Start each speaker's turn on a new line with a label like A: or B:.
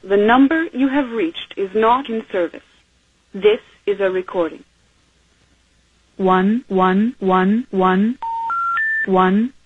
A: The number you have reached is not in service. This is a recording. 1111 1